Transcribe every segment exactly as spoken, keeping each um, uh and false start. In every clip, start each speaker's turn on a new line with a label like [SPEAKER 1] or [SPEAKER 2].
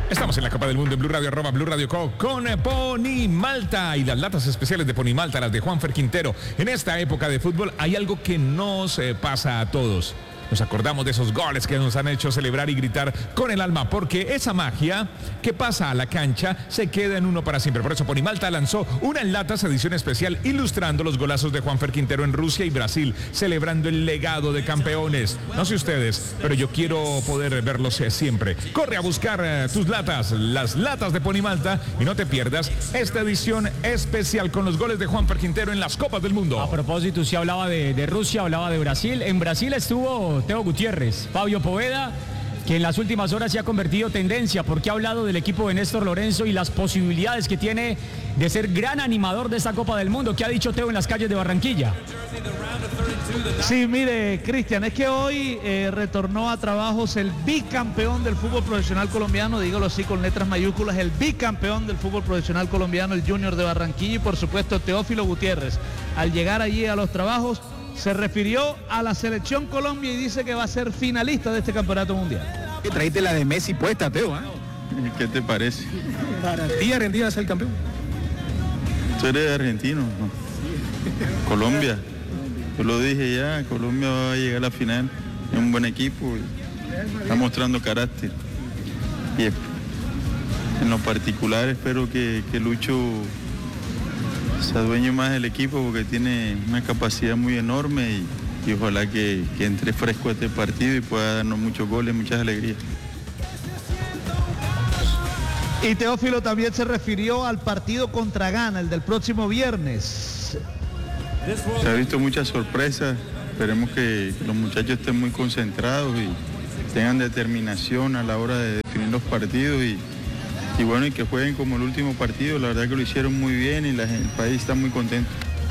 [SPEAKER 1] Estamos en la Copa del Mundo en Blue Radio, arroba Blue Radio Co, con Pony Malta y las latas especiales de Pony Malta, las de Juanfer Quintero. En esta época de fútbol hay algo que nos eh, pasa a todos. Nos acordamos de esos goles que nos han hecho celebrar y gritar con el alma, porque esa magia que pasa a la cancha se queda en uno para siempre. Por eso Pony Malta lanzó una en latas edición especial ilustrando los golazos de Juanfer Quintero en Rusia y Brasil, celebrando el legado de campeones. No sé ustedes, pero yo quiero poder verlos siempre. Corre a buscar uh, tus latas, las latas de Pony Malta, y no te pierdas esta edición especial con los goles de Juanfer Quintero en las Copas del Mundo.
[SPEAKER 2] A propósito, usted hablaba de, de Rusia, hablaba de Brasil. En Brasil estuvo Teo Gutiérrez, Fabio Poveda, que en las últimas horas se ha convertido tendencia porque ha hablado del equipo de Néstor Lorenzo y las posibilidades que tiene de ser gran animador de esta Copa del Mundo. ¿Qué ha dicho Teo en las calles de Barranquilla?
[SPEAKER 3] Sí, mire, Cristian, es que hoy eh, retornó a trabajos el bicampeón del fútbol profesional colombiano, dígalo así con letras mayúsculas, el bicampeón del fútbol profesional colombiano, el Junior de Barranquilla, y por supuesto Teófilo Gutiérrez. Al llegar allí a los trabajos, se refirió a la selección Colombia y dice que va a ser finalista de este campeonato mundial.
[SPEAKER 4] Traíste la de Messi puesta, Teo, ¿eh?
[SPEAKER 5] ¿Qué te parece?
[SPEAKER 4] ¿Y Argentina va a ser el campeón?
[SPEAKER 5] Tú eres argentino, ¿no? Colombia. Yo lo dije ya, Colombia va a llegar a la final. Es un buen equipo y está mostrando carácter. Y en lo particular espero que, que Lucho se adueñe más del equipo porque tiene una capacidad muy enorme y, y ojalá que, que entre fresco a este partido y pueda darnos muchos goles, muchas alegrías.
[SPEAKER 3] Y Teófilo también se refirió al partido contra Ghana, el del próximo viernes.
[SPEAKER 5] Se ha visto muchas sorpresas, esperemos que los muchachos estén muy concentrados y tengan determinación a la hora de definir los partidos y Y bueno, y que jueguen como el último partido, la verdad que lo hicieron muy bien y la, el país está muy contento.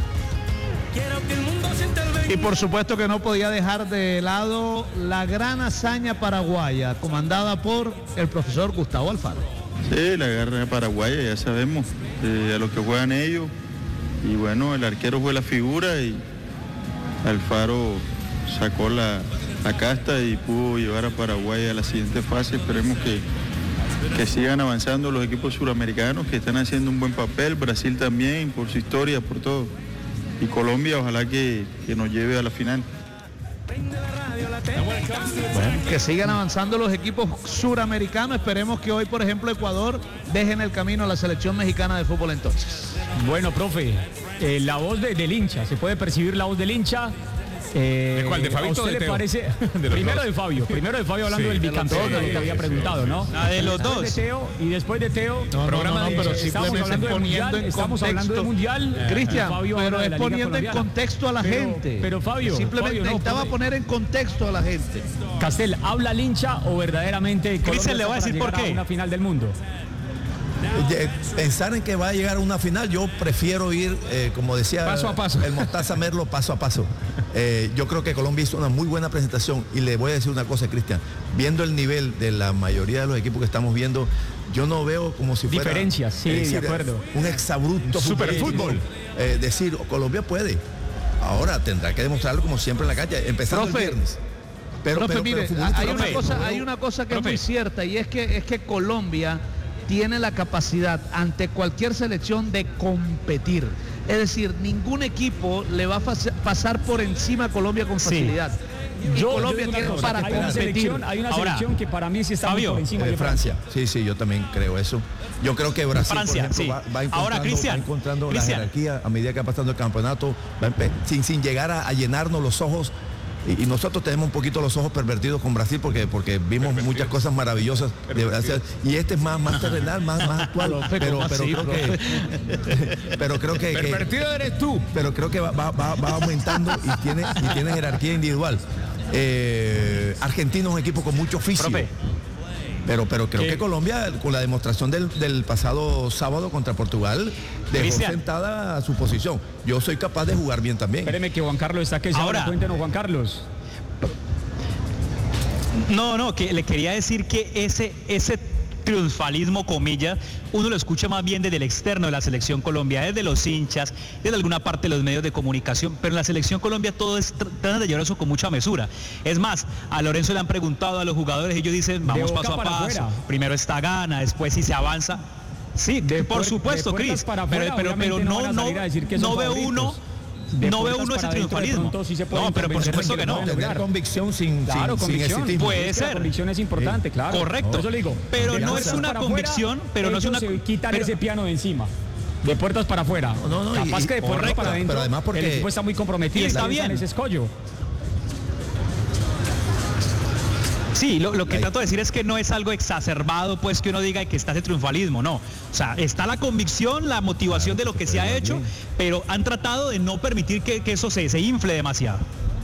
[SPEAKER 3] Y por supuesto que no podía dejar de lado la gran hazaña paraguaya, comandada por el profesor Gustavo Alfaro.
[SPEAKER 5] Sí, la garra paraguaya, ya sabemos, eh, a los que juegan ellos. Y bueno, el arquero fue la figura y Alfaro sacó la, la casta y pudo llevar a Paraguay a la siguiente fase. Esperemos que que sigan avanzando los equipos suramericanos que están haciendo un buen papel, Brasil también por su historia, por todo, y Colombia ojalá que, que nos lleve a la final.
[SPEAKER 3] Bueno, que sigan avanzando los equipos suramericanos, esperemos que hoy por ejemplo Ecuador dejen el camino a la selección mexicana de fútbol entonces.
[SPEAKER 2] Bueno, profe, eh, la voz de, del hincha, se puede percibir la voz del hincha. Eh,
[SPEAKER 1] ¿De cuál? ¿De Fabito
[SPEAKER 2] ¿A usted
[SPEAKER 1] o de
[SPEAKER 2] le
[SPEAKER 1] Teo?
[SPEAKER 2] parece?
[SPEAKER 1] De
[SPEAKER 2] primero
[SPEAKER 1] dos.
[SPEAKER 2] de Fabio, primero de Fabio hablando
[SPEAKER 1] Sí,
[SPEAKER 2] del
[SPEAKER 1] de los
[SPEAKER 2] bicampeón,
[SPEAKER 1] dos,
[SPEAKER 2] de lo que había
[SPEAKER 1] sí,
[SPEAKER 2] preguntado,
[SPEAKER 1] sí,
[SPEAKER 2] ¿no?
[SPEAKER 4] La de los
[SPEAKER 2] Después
[SPEAKER 4] dos.
[SPEAKER 2] de Teo, y después de Teo,
[SPEAKER 3] No,
[SPEAKER 2] programa
[SPEAKER 3] no, no,
[SPEAKER 2] de,
[SPEAKER 3] pero
[SPEAKER 2] estamos
[SPEAKER 3] simplemente
[SPEAKER 2] hablando de
[SPEAKER 3] poniendo
[SPEAKER 2] mundial,
[SPEAKER 3] en
[SPEAKER 2] estamos
[SPEAKER 3] contexto,
[SPEAKER 2] hablando de mundial.
[SPEAKER 3] Cristian,
[SPEAKER 2] Fabio
[SPEAKER 3] pero
[SPEAKER 2] habla de
[SPEAKER 3] es
[SPEAKER 2] la Liga
[SPEAKER 3] poniendo en
[SPEAKER 2] Colombiana.
[SPEAKER 3] contexto a la
[SPEAKER 2] Pero-
[SPEAKER 3] gente.
[SPEAKER 2] Pero Fabio,
[SPEAKER 3] simplemente
[SPEAKER 2] Fabio, no,
[SPEAKER 3] necesitaba
[SPEAKER 2] profe.
[SPEAKER 3] poner en contexto a la gente.
[SPEAKER 2] Castel, ¿habla el hincha o verdaderamente Colombia
[SPEAKER 4] Cristian le va a
[SPEAKER 2] está
[SPEAKER 4] decir
[SPEAKER 2] para
[SPEAKER 4] por
[SPEAKER 2] llegar
[SPEAKER 4] qué.
[SPEAKER 2] a una final del mundo?
[SPEAKER 6] Eh, Pensar en que va a llegar a una final, yo prefiero ir, eh, como decía
[SPEAKER 1] Paso a paso.
[SPEAKER 6] el Mostaza Merlo, paso a paso. Eh, yo creo que Colombia hizo una muy buena presentación y le voy a decir una cosa, Cristian, viendo el nivel de la mayoría de los equipos que estamos viendo, yo no veo como si fuera...
[SPEAKER 2] Diferencias, sí, de
[SPEAKER 6] decir,
[SPEAKER 2] acuerdo.
[SPEAKER 6] Un exabrupto
[SPEAKER 1] Superfútbol.
[SPEAKER 6] Eh, decir, Colombia puede. Ahora tendrá que demostrarlo como siempre en la cancha, empezando
[SPEAKER 3] Profe,
[SPEAKER 6] el viernes. Pero,
[SPEAKER 3] Profe,
[SPEAKER 6] pero- pero
[SPEAKER 3] mire,
[SPEAKER 6] futbolísticamente,
[SPEAKER 3] hay una
[SPEAKER 4] profe,
[SPEAKER 3] cosa, hay una cosa que
[SPEAKER 4] profe.
[SPEAKER 3] es muy cierta y es que es que Colombia tiene la capacidad ante cualquier selección de competir. Es decir, ningún equipo le va a fas- pasar por encima a Colombia con facilidad. Y
[SPEAKER 2] Yo-
[SPEAKER 3] Colombia
[SPEAKER 2] yo digo
[SPEAKER 3] tiene
[SPEAKER 2] una cosa,
[SPEAKER 3] para
[SPEAKER 2] hay una
[SPEAKER 3] competir.
[SPEAKER 2] selección, hay una
[SPEAKER 4] Ahora,
[SPEAKER 2] selección que para mí sí está
[SPEAKER 4] Fabio,
[SPEAKER 2] muy por encima
[SPEAKER 6] de
[SPEAKER 2] de
[SPEAKER 6] Francia. Sí, sí, yo también creo eso. Yo creo que Brasil,
[SPEAKER 4] Francia,
[SPEAKER 6] por ejemplo,
[SPEAKER 4] sí.
[SPEAKER 6] va, va encontrando,
[SPEAKER 4] Ahora, Cristian,
[SPEAKER 6] va encontrando
[SPEAKER 4] Cristian.
[SPEAKER 6] la jerarquía a medida que va pasando el campeonato, va empe- sin, sin llegar a, a llenarnos los ojos. Y, y nosotros tenemos un poquito los ojos pervertidos con Brasil porque, porque vimos muchas cosas maravillosas de Brasil. Y este es más, más terrenal, más, más actual.
[SPEAKER 3] Profe,
[SPEAKER 6] pero,
[SPEAKER 3] ¿cómo
[SPEAKER 6] pero,
[SPEAKER 3] así,
[SPEAKER 6] creo que, pero creo que, que-
[SPEAKER 1] Pervertido eres tú.
[SPEAKER 6] pero creo que va, va- va- va aumentando y tiene, y tiene jerarquía individual. Eh, Argentina es un equipo con mucho oficio.
[SPEAKER 4] Profe.
[SPEAKER 6] Pero, pero creo
[SPEAKER 2] ¿Qué?
[SPEAKER 6] que Colombia, con la demostración del, del pasado sábado contra Portugal, dejó
[SPEAKER 4] Cristian.
[SPEAKER 6] sentada a su posición. Yo soy capaz de jugar bien también.
[SPEAKER 2] Espéreme que Juan Carlos está que se
[SPEAKER 4] Ahora-
[SPEAKER 2] ahora cuéntenos, Juan Carlos.
[SPEAKER 4] No, no, que le quería decir que ese, ese
[SPEAKER 7] triunfalismo, comillas, uno lo escucha más bien desde el externo de la Selección Colombia, desde los hinchas, desde alguna parte de los medios de comunicación, pero en la Selección Colombia todo es tratan de llevar eso con mucha mesura. Es más, a Lorenzo le han preguntado a los jugadores, ellos dicen, vamos paso a paso, afuera. Primero esta gana, después si se avanza. Sí, de por supuesto, Cris, pero, pero, pero no, no, no veo uno... De no veo uno ese triunfalismo. Sí no, pero por supuesto que no.
[SPEAKER 6] Tener convicción sin,
[SPEAKER 2] claro,
[SPEAKER 6] sin,
[SPEAKER 2] convicción.
[SPEAKER 6] sin
[SPEAKER 7] Puede ser.
[SPEAKER 2] La convicción es importante, sí. Claro.
[SPEAKER 7] Correcto.
[SPEAKER 2] Por eso le digo.
[SPEAKER 7] Pero no es una convicción,
[SPEAKER 2] afuera,
[SPEAKER 7] pero no es una...
[SPEAKER 2] Se quitan pero, ese piano de encima. De puertas para afuera.
[SPEAKER 6] No, no,
[SPEAKER 2] Capaz
[SPEAKER 6] y,
[SPEAKER 2] que de puertas
[SPEAKER 6] correcto,
[SPEAKER 2] para adentro.
[SPEAKER 6] Pero además porque
[SPEAKER 2] el equipo está muy comprometido.
[SPEAKER 7] Y está bien.
[SPEAKER 2] Ese escollo.
[SPEAKER 7] Sí, lo, lo que trato de decir es que no es algo exacerbado, pues que uno diga que está ese triunfalismo, no. O sea, está la convicción, la motivación de lo que se ha hecho, pero han tratado de no permitir que, que eso se, se infle demasiado.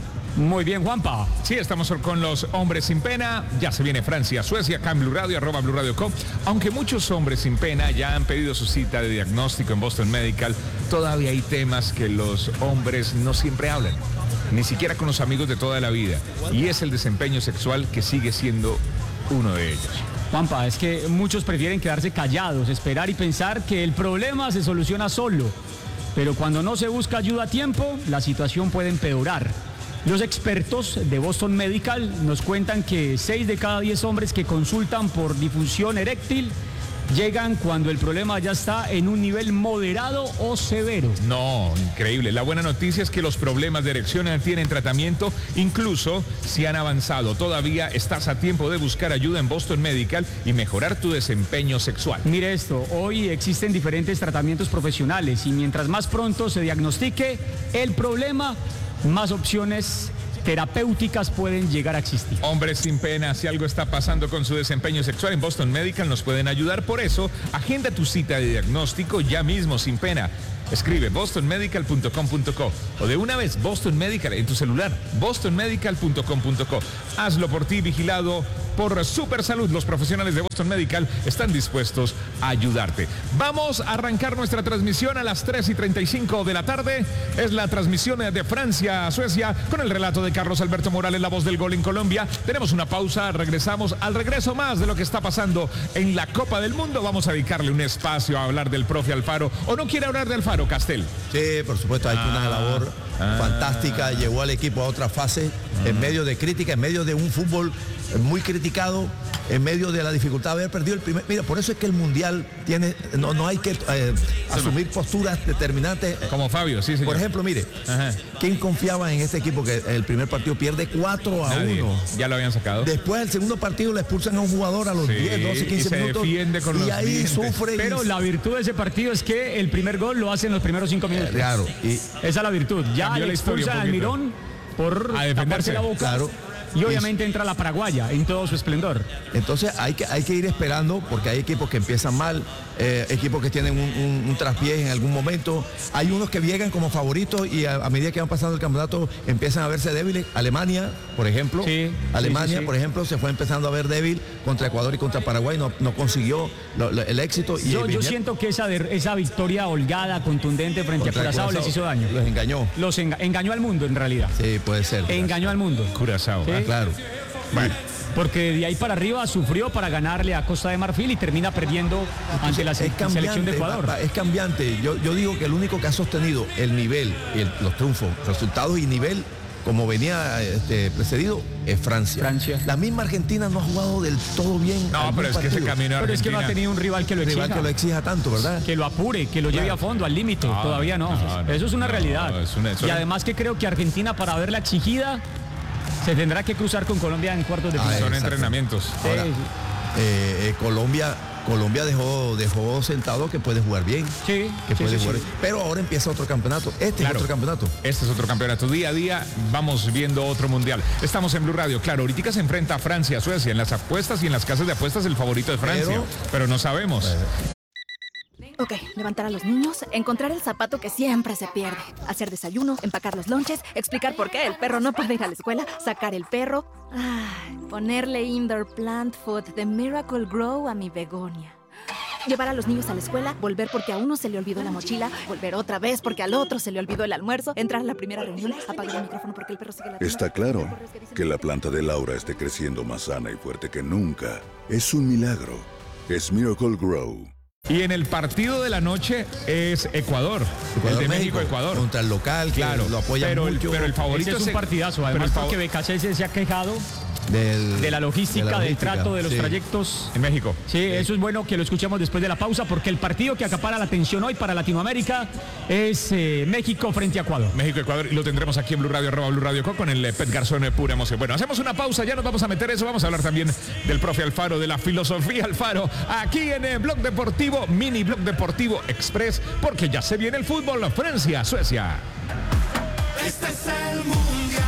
[SPEAKER 2] Muy bien, Juanpa.
[SPEAKER 1] Sí, estamos con los hombres sin pena. Ya se viene Francia, Suecia, acá en Blue Radio, arroba Blue Radio Com. Aunque muchos hombres sin pena ya han pedido su cita de diagnóstico en Boston Medical, todavía hay temas que los hombres no siempre hablan, ni siquiera con los amigos de toda la vida. Y es el desempeño sexual que sigue siendo uno de ellos.
[SPEAKER 2] Juanpa, es que muchos prefieren quedarse callados, esperar y pensar que el problema se soluciona solo. Pero cuando no se busca ayuda a tiempo, la situación puede empeorar. Los expertos de Boston Medical nos cuentan que seis de cada diez hombres que consultan por disfunción eréctil llegan cuando el problema ya está en un nivel moderado o severo.
[SPEAKER 1] No, increíble. La buena noticia es que los problemas de erección tienen tratamiento, incluso si han avanzado. Todavía estás a tiempo de buscar ayuda en Boston Medical y mejorar tu desempeño sexual.
[SPEAKER 2] Mire esto, hoy existen diferentes tratamientos profesionales y mientras más pronto se diagnostique el problema, más opciones terapéuticas pueden llegar a existir.
[SPEAKER 1] Hombres sin pena, si algo está pasando con su desempeño sexual en Boston Medical nos pueden ayudar. Por eso, agenda tu cita de diagnóstico ya mismo sin pena. Escribe boston medical punto com punto co o de una vez Boston Medical en tu celular, boston medical punto com punto co. Hazlo por ti, vigilado por Super Salud. Los profesionales de Boston Medical están dispuestos a ayudarte. Vamos a arrancar nuestra transmisión a las tres y treinta y cinco de la tarde. Es la transmisión de Francia a Suecia con el relato de Carlos Alberto Morales, la voz del gol en Colombia. Tenemos una pausa, regresamos al regreso más de lo que está pasando en la Copa del Mundo. Vamos a dedicarle un espacio a hablar del profe Alfaro. ¿O no quiere hablar de Alfaro, Castel?
[SPEAKER 6] Sí, por supuesto, ha hecho ah, una labor ah, fantástica, llevó al equipo a otra fase, ah, en medio de crítica, en medio de un fútbol muy criticado, en medio de la dificultad de haber perdido el primer... Mira, por eso es que el Mundial tiene... No, no hay que eh, asumir posturas determinantes.
[SPEAKER 1] Como Fabio, sí, señor.
[SPEAKER 6] Por ejemplo, mire, ajá, ¿quién confiaba en este equipo que el primer partido pierde cuatro a uno?
[SPEAKER 1] Ya lo habían sacado.
[SPEAKER 6] Después, el segundo partido le expulsan a un jugador a los sí, diez, doce, quince
[SPEAKER 1] y se
[SPEAKER 6] minutos.
[SPEAKER 1] Defiende con
[SPEAKER 6] y
[SPEAKER 1] los
[SPEAKER 6] ahí
[SPEAKER 1] dientes.
[SPEAKER 6] sufre.
[SPEAKER 2] Pero
[SPEAKER 6] y...
[SPEAKER 2] la virtud de ese partido es que el primer gol lo hace en los primeros cinco minutos.
[SPEAKER 6] Eh, claro. Y...
[SPEAKER 2] Esa es la virtud. Ya le expulsan al Mirón por
[SPEAKER 1] a defenderse
[SPEAKER 2] la boca.
[SPEAKER 6] Claro.
[SPEAKER 2] Y obviamente entra la paraguaya en todo su esplendor.
[SPEAKER 6] Entonces hay que, hay que ir esperando porque hay equipos que empiezan mal, eh, equipos que tienen un, un, un traspié en algún momento. Hay unos que llegan como favoritos y a, a medida que van pasando el campeonato empiezan a verse débiles. Alemania, por ejemplo. Sí, Alemania, sí, sí, sí. por ejemplo, se fue empezando a ver débil contra Ecuador y contra Paraguay. No, no consiguió lo, lo, el éxito. Y
[SPEAKER 2] yo, yo siento que esa, de, esa victoria holgada, contundente frente contra a Curazao, Curazao les hizo daño.
[SPEAKER 6] Los engañó.
[SPEAKER 2] Los enga engañó al mundo en realidad.
[SPEAKER 6] Sí, puede ser.
[SPEAKER 2] Engañó al mundo.
[SPEAKER 1] Curazao.
[SPEAKER 2] ¿Sí?
[SPEAKER 6] Ah, claro.
[SPEAKER 2] Bueno. Porque de ahí para arriba sufrió para ganarle a Costa de Marfil y termina perdiendo ante la se selección de Ecuador.
[SPEAKER 6] Es cambiante. Yo, yo digo que el único que ha sostenido el nivel, el, los triunfos, resultados y nivel, como venía este, precedido, es Francia.
[SPEAKER 2] Francia.
[SPEAKER 6] La misma Argentina no ha jugado del todo bien.
[SPEAKER 1] No, pero es partido. que ese camino
[SPEAKER 2] Pero es que no ha tenido un rival que lo exija.
[SPEAKER 6] rival que lo exija tanto, ¿verdad?
[SPEAKER 2] Que lo apure, que lo lleve claro. a fondo, al límite. No, Todavía no. no, no Eso es una no, realidad. No, es una, es una... Y además que creo que Argentina, para verla exigida, se tendrá que cruzar con Colombia en cuartos de final.
[SPEAKER 1] Ah, son entrenamientos.
[SPEAKER 2] Sí.
[SPEAKER 6] Ahora, eh, eh, Colombia, Colombia dejó, dejó sentado que puede jugar bien.
[SPEAKER 2] Sí.
[SPEAKER 6] Que
[SPEAKER 2] sí,
[SPEAKER 6] puede
[SPEAKER 2] sí,
[SPEAKER 6] jugar.
[SPEAKER 2] sí.
[SPEAKER 6] Pero ahora empieza otro campeonato. Este claro, es otro campeonato.
[SPEAKER 1] Este es otro campeonato. Día a día vamos viendo otro mundial. Estamos en Blue Radio. Claro, ahorita se enfrenta a Francia, Suecia. En las apuestas y en las casas de apuestas el favorito de Francia. Pero, pero no sabemos. Eh,
[SPEAKER 8] Ok, levantar a los niños, encontrar el zapato que siempre se pierde, hacer desayuno, empacar los lonches, explicar por qué el perro no puede ir a la escuela, sacar el perro, ay, ponerle indoor plant food de Miracle Grow a mi begonia. Llevar a los niños a la escuela, volver porque a uno se le olvidó la mochila, volver otra vez porque al otro se le olvidó el almuerzo, entrar a la primera reunión, apagar el micrófono porque el perro sigue la...
[SPEAKER 9] Está claro que la planta de Laura esté creciendo más sana y fuerte que nunca. Es un milagro. es Miracle Grow.
[SPEAKER 1] Y en el partido de la noche es Ecuador,
[SPEAKER 6] Ecuador,
[SPEAKER 1] el de
[SPEAKER 6] México,
[SPEAKER 1] México-Ecuador.
[SPEAKER 6] Contra el local, que
[SPEAKER 1] Claro,
[SPEAKER 6] lo apoya
[SPEAKER 1] pero el,
[SPEAKER 6] mucho.
[SPEAKER 1] pero el favorito
[SPEAKER 2] Ese es un
[SPEAKER 1] el-
[SPEAKER 2] partidazo,
[SPEAKER 1] pero
[SPEAKER 2] además
[SPEAKER 1] el fav-
[SPEAKER 2] porque B K C S se ha quejado
[SPEAKER 6] del-
[SPEAKER 2] de la logística,
[SPEAKER 6] de la
[SPEAKER 2] del
[SPEAKER 6] logística,
[SPEAKER 2] trato, de los
[SPEAKER 6] sí.
[SPEAKER 2] trayectos.
[SPEAKER 1] En México.
[SPEAKER 2] Sí, eso es bueno que lo escuchemos después de la pausa, porque el partido que acapara la atención hoy para Latinoamérica es eh, México frente a Ecuador.
[SPEAKER 1] México-Ecuador, y lo tendremos aquí en Blue Radio, arroba Blue Radio Co, con el eh, Pet Garzón, eh, pura emoción. Bueno, hacemos una pausa, ya nos vamos a meter eso, vamos a hablar también del profe Alfaro, de la filosofía Alfaro, aquí en el Blog Deportivo, mini Blog Deportivo Express, porque ya se viene el fútbol, Francia, Suecia.
[SPEAKER 10] Este es el mundial.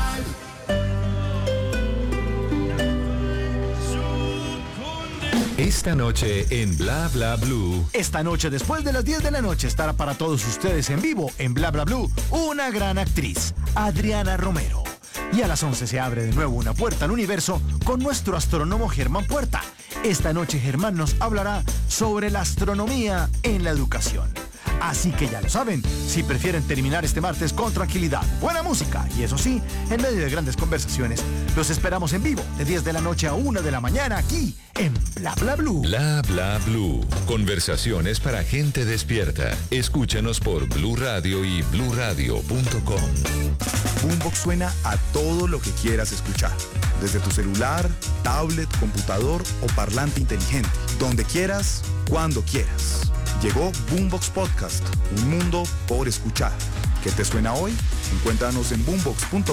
[SPEAKER 11] Esta noche en Bla Bla Blue.
[SPEAKER 12] Esta noche, después de las diez de la noche, estará para todos ustedes en vivo en Bla Bla Blue una gran actriz, Adriana Romero. Y a las once se abre de nuevo una puerta al universo con nuestro astrónomo Germán Puerta. Esta noche Germán nos hablará sobre la astronomía en la educación. Así que ya lo saben, si prefieren terminar este martes con tranquilidad, buena música y eso sí, en medio de grandes conversaciones, los esperamos en vivo de diez de la noche a una de la mañana aquí en Bla Bla Blue.
[SPEAKER 11] Bla Bla Blue. Conversaciones para gente despierta. Escúchanos por Blue Radio y blue radio punto com.
[SPEAKER 9] Boombox suena a todo lo que quieras escuchar. Desde tu celular, tablet, computador o parlante inteligente. Donde quieras, cuando quieras. Llegó Boombox Podcast, un mundo por escuchar. ¿Qué te suena hoy? Encuéntranos en boombox punto